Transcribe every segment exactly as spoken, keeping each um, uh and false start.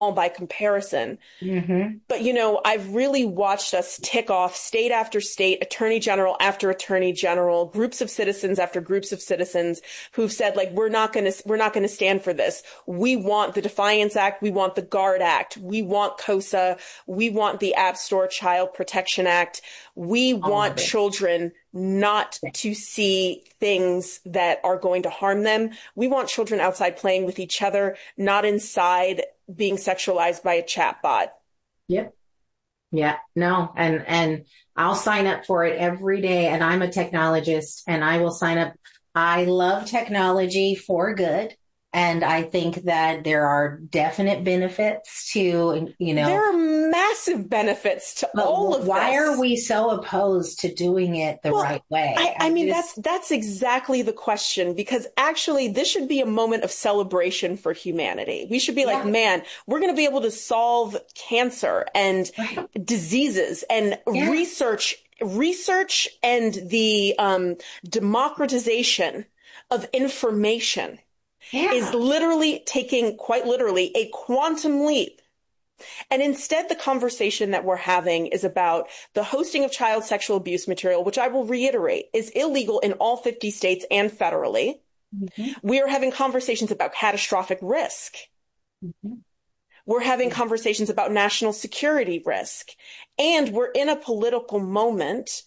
by comparison. Mm-hmm. But, you know, I've really watched us tick off state after state, attorney general after attorney general, groups of citizens after groups of citizens who've said, like, we're not going to, we're not going to stand for this. We want the Defiance Act. We want the GUARD Act. We want COSA. We want the App Store Child Protection Act. We All want of it. children not to see things that are going to harm them. We want children outside playing with each other, not inside being sexualized by a chatbot. Yep. Yeah, no, and and I'll sign up for it every day. And I'm a technologist, and I will sign up. I love technology for good, and I think that there are definite benefits to, you know. There are massive benefits to But all of why this. are we so opposed to doing it the Well, right way? I, I mean, just- that's that's exactly the question, because actually this should be a moment of celebration for humanity. We should be like, Yeah. man, we're going to be able to solve cancer and Right. diseases and Yeah. research, research and the um, democratization of information Yeah. is literally taking, quite literally, a quantum leap. And instead, the conversation that we're having is about the hosting of child sexual abuse material, which I will reiterate is illegal in all fifty states and federally. Mm-hmm. We are having conversations about catastrophic risk. Mm-hmm. We're having conversations about national security risk. And we're in a political moment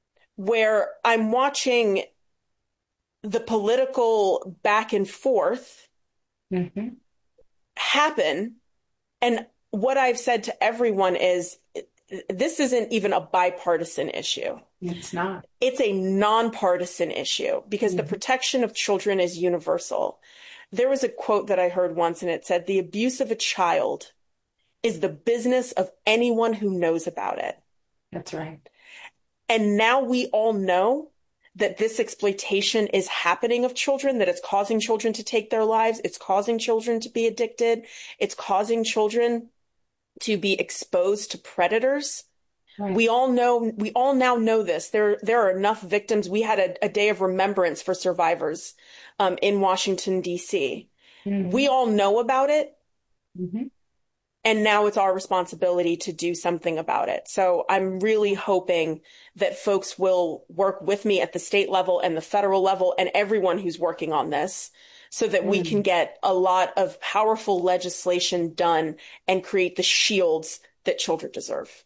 where I'm watching the political back and forth Mm-hmm. happen. And what I've said to everyone is this isn't even a bipartisan issue. It's not. It's a nonpartisan issue because Mm-hmm. the protection of children is universal. There was a quote that I heard once, and it said, the abuse of a child is the business of anyone who knows about it. That's right. And now we all know that this exploitation is happening of children, that it's causing children to take their lives. It's causing children to be addicted. It's causing children to be exposed to predators. Right. We all know, we all now know this. There, there are enough victims. We had a, a day of remembrance for survivors um, in Washington, D C. Mm-hmm. We all know about it. Mm-hmm. And now it's our responsibility to do something about it. So I'm really hoping that folks will work with me at the state level and the federal level and everyone who's working on this so that mm. we can get a lot of powerful legislation done and create the shields that children deserve.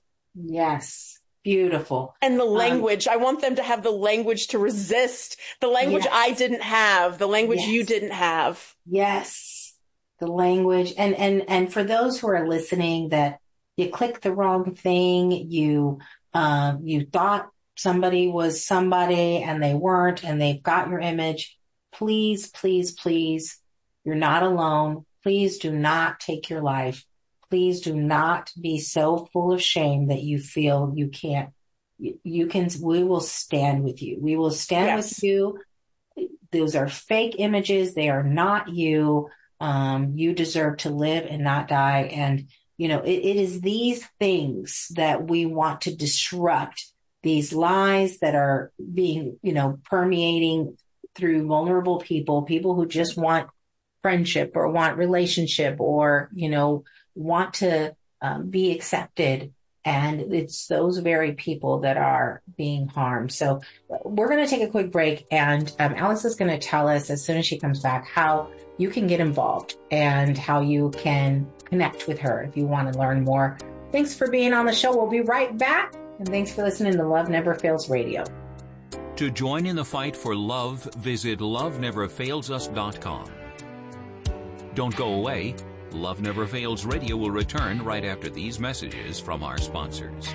Yes. Beautiful. And the language, um, I want them to have the language to resist, the language yes. I didn't have, the language yes. you didn't have. Yes. The language. And, and, and for those who are listening that you clicked the wrong thing, you, um, you thought somebody was somebody and they weren't, and they've got your image. Please, please, please, you're not alone. Please do not take your life. Please do not be so full of shame that you feel you can't, you, you can, we will stand with you. We will stand yes. with you. Those are fake images. They are not you. Um, you deserve to live and not die. And, you know, it, it is these things that we want to disrupt, these lies that are being, you know, permeating through vulnerable people, people who just want friendship or want relationship or, you know, want to um, be accepted. And it's those very people that are being harmed. So we're going to take a quick break. And um, Alex is going to tell us as soon as she comes back how you can get involved and how you can connect with her if you want to learn more. Thanks for being on the show. We'll be right back. And thanks for listening to Love Never Fails Radio. To join in the fight for love, visit love never fails us dot com. Don't go away. Love Never Fails Radio will return right after these messages from our sponsors.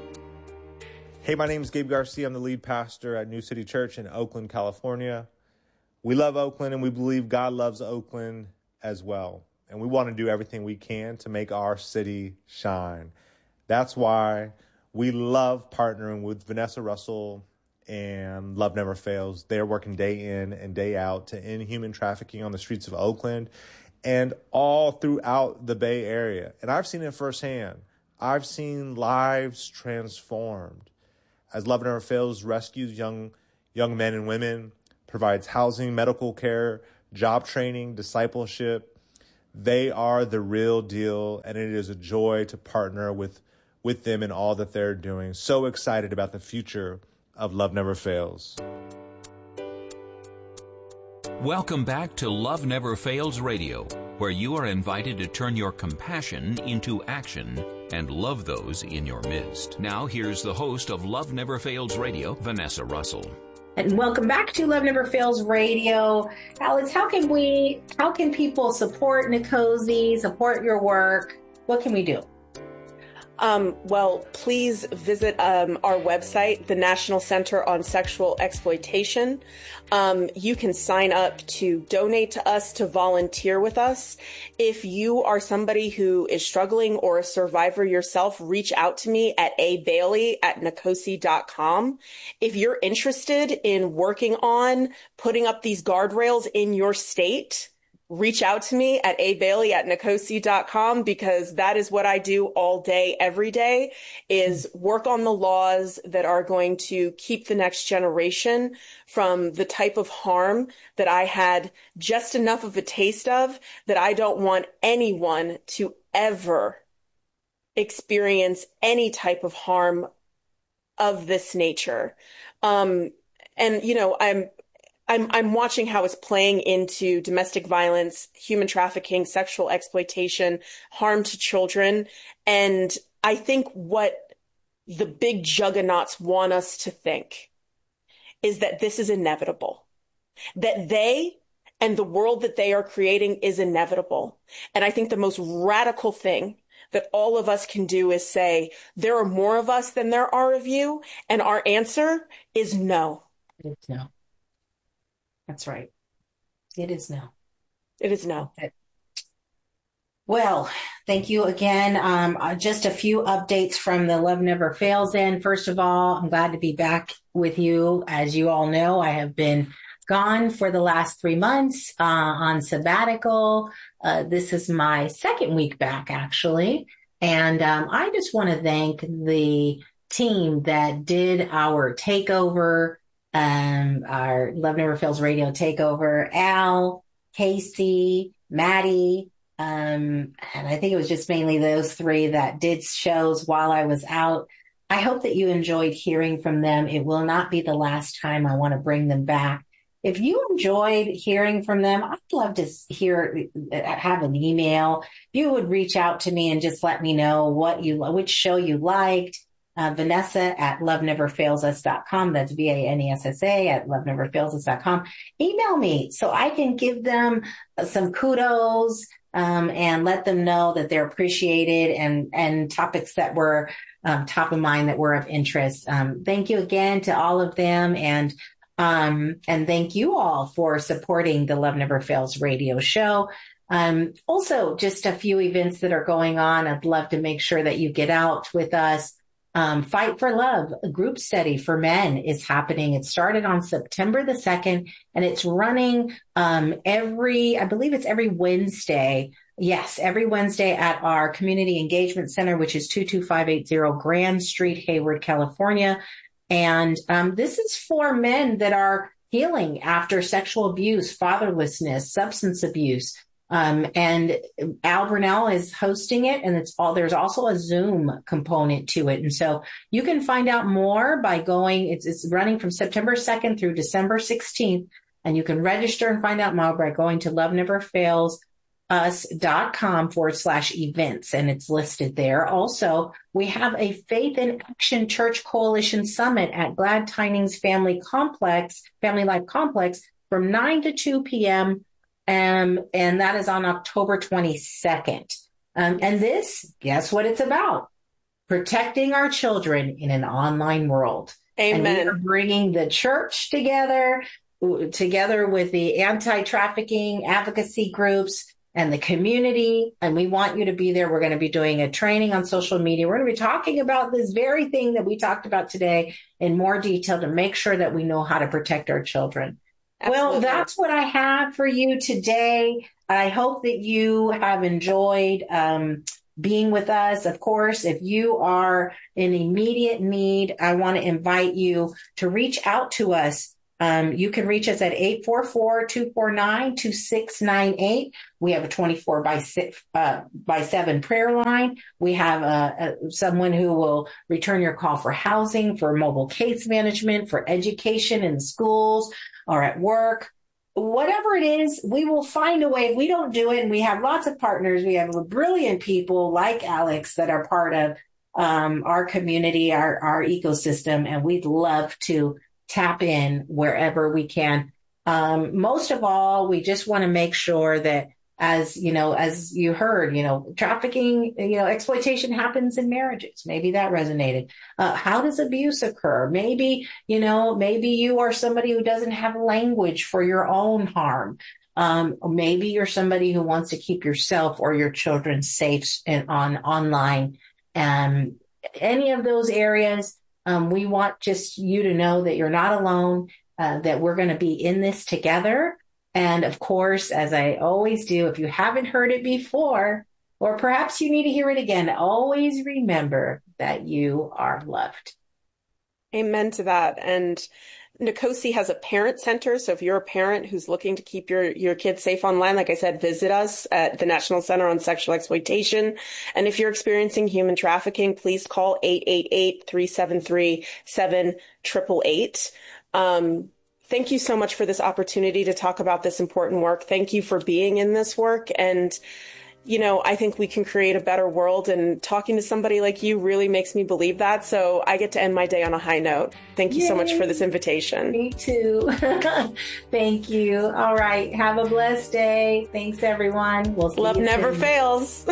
Hey, my name is Gabe Garcia. I'm the lead pastor at New City Church in Oakland, California. We love Oakland, and we believe God loves Oakland as well. And we want to do everything we can to make our city shine. That's why we love partnering with Vanessa Russell and Love Never Fails. They're working day in and day out to end human trafficking on the streets of Oakland and all throughout the Bay Area. And I've seen it firsthand. I've seen lives transformed as Love Never Fails rescues young young men and women, provides housing, medical care, job training, discipleship, They are the real deal, and it is a joy to partner with, with them in all that they're doing. So excited about the future of Love Never Fails. Welcome back to Love Never Fails Radio, where you are invited to turn your compassion into action and love those in your midst. Now, here's the host of Love Never Fails Radio, Vanessa Russell. And welcome back to Love Never Fails Radio. Alex, how can we, how can people support Nkosi, support your work? What can we do? Um, well, please visit um, our website, the National Center on Sexual Exploitation. Um, you can sign up to donate to us, to volunteer with us. If you are somebody who is struggling or a survivor yourself, reach out to me at a bailey at nkosi dot com. If you're interested in working on putting up these guardrails in your state, reach out to me at a bailey at nkosi dot com, because that is what I do all day, every day, is work on the laws that are going to keep the next generation from the type of harm that I had just enough of a taste of, that I don't want anyone to ever experience any type of harm of this nature. Um, and, you know, I'm I'm I'm watching how it's playing into domestic violence, human trafficking, sexual exploitation, harm to children. And I think what the big juggernauts want us to think is that this is inevitable, that they and the world that they are creating is inevitable. And I think the most radical thing that all of us can do is say, there are more of us than there are of you. And our answer is no. It's no. That's right. It is no. It is no. Okay. Well, thank you again. Um, uh, just a few updates from the Love Never Fails end. First of all, I'm glad to be back with you. As you all know, I have been gone for the last three months uh, on sabbatical. Uh, this is my second week back, actually. And um, I just want to thank the team that did our takeover, Um, our Love Never Fails Radio takeover, Al, Casey, Maddie, um, and I think it was just mainly those three that did shows while I was out. I hope that you enjoyed hearing from them. It will not be the last time. I want to bring them back. If you enjoyed hearing from them, I'd love to hear, have an email. If you would reach out to me and just let me know what you, which show you liked. Uh, Vanessa at love never fails us dot com. That's V A N E S S A at love never fails us dot com. Email me so I can give them some kudos um, and let them know that they're appreciated, and, and topics that were um, top of mind, that were of interest. Um, thank you again to all of them. And um, and thank you all for supporting the Love Never Fails radio show. Um, also, just a few events that are going on. I'd love to make sure that you get out with us. Um, Fight for Love, a group study for men, is happening. It started on September the second, and it's running um, every, I believe it's every Wednesday. Yes, every Wednesday at our Community Engagement Center, which is two two five eight zero Grand Street, Hayward, California. And um, this is for men that are healing after sexual abuse, fatherlessness, substance abuse. Um, and Al Burnell is hosting it, and it's all, there's also a Zoom component to it. And so you can find out more by going, it's, it's running from September second through December sixteenth. And you can register and find out more by going to love never fails us dot com forward slash events. And it's listed there. Also, we have a Faith in Action Church Coalition Summit at Glad Tidings Family Complex, Family Life Complex, from nine to two p.m. Um, and that is on October twenty-second. Um, and this, guess what it's about? Protecting our children in an online world. Amen. And we are bringing the church together, together with the anti-trafficking advocacy groups and the community. And we want you to be there. We're going to be doing a training on social media. We're going to be talking about this very thing that we talked about today in more detail to make sure that we know how to protect our children. Absolutely. Well, that's what I have for you today. I hope that you have enjoyed um, being with us. Of course, if you are in immediate need, I want to invite you to reach out to us. Um, you can reach us at eight four four, two four nine, two six nine eight. We have a twenty-four by six, uh, by seven prayer line. We have uh, uh, someone who will return your call for housing, for mobile case management, for education in schools or at work. Whatever it is, we will find a way. If we don't do it, and we have lots of partners, we have brilliant people like Alex that are part of um, our community, our, our ecosystem, and we'd love to tap in wherever we can. Um, most of all, we just want to make sure that, as you know, as you heard, you know, trafficking, you know, exploitation happens in marriages. Maybe that resonated. Uh, how does abuse occur? Maybe, you know, maybe you are somebody who doesn't have language for your own harm. Um, maybe you're somebody who wants to keep yourself or your children safe and on online. Um, any of those areas, um, we want just you to know that you're not alone, uh, that we're going to be in this together. And of course, as I always do, if you haven't heard it before, or perhaps you need to hear it again, always remember that you are loved. Amen to that. And Nkosi has a parent center. So if you're a parent who's looking to keep your, your kids safe online, like I said, visit us at the National Center on Sexual Exploitation. And if you're experiencing human trafficking, please call eight eight eight, three seven three, seven eight eight eight. Um, Thank you so much for this opportunity to talk about this important work. Thank you for being in this work. And, you know, I think we can create a better world, and talking to somebody like you really makes me believe that. So I get to end my day on a high note. Thank you Yay. so much for this invitation. Me too. Thank you. All right. Have a blessed day. Thanks, everyone. We'll see Love you never soon. fails.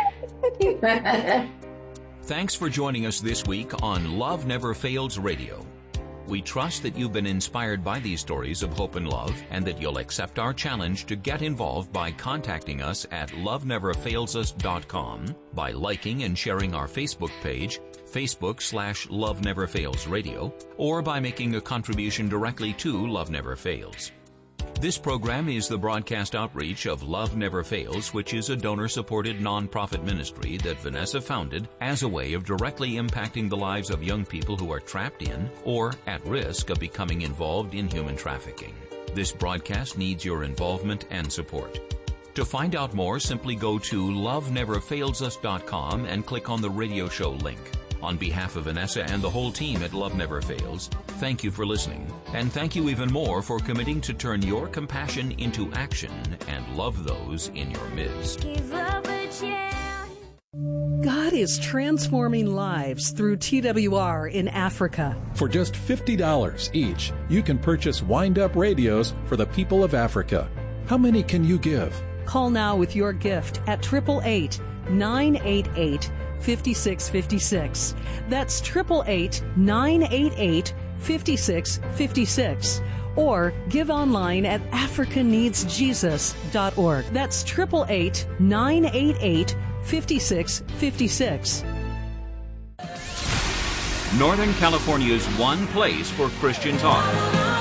Yeah. Thanks for joining us this week on Love Never Fails Radio. We trust that you've been inspired by these stories of hope and love, and that you'll accept our challenge to get involved by contacting us at love never fails us dot com, by liking and sharing our Facebook page, Facebook slash Love Never Fails Radio, or by making a contribution directly to Love Never Fails. This program is the broadcast outreach of Love Never Fails, which is a donor-supported nonprofit ministry that Vanessa founded as a way of directly impacting the lives of young people who are trapped in or at risk of becoming involved in human trafficking. This broadcast needs your involvement and support. To find out more, simply go to love never fails us dot com and click on the radio show link. On behalf of Vanessa and the whole team at Love Never Fails, thank you for listening. And thank you even more for committing to turn your compassion into action and love those in your midst. God is transforming lives through T W R in Africa. For just fifty dollars each, you can purchase wind-up radios for the people of Africa. How many can you give? Call now with your gift at eight eight eight, nine eight eight, five six five six. That's eight eight eight, nine eight eight, five six five six. Or give online at africa needs jesus dot org. That's eight eight eight, nine eight eight, five six five six. Northern California's one place for Christian talk.